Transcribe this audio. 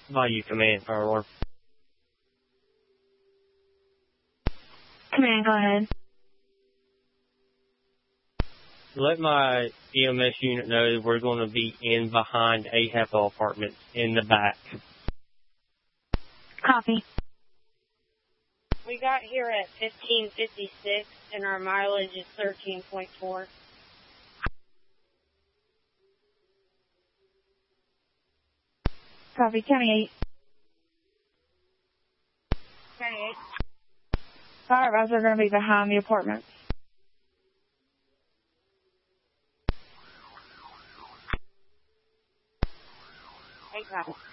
Value command, Fire Alarm. Command, go ahead. Let my EMS unit know that we're going to be in behind Ahapple Apartments in the back. Copy. We got here at 1556 and our mileage is 13.4. Copy, County 8. County 8. Fire advisor are going to be behind the apartments. Hey, copy.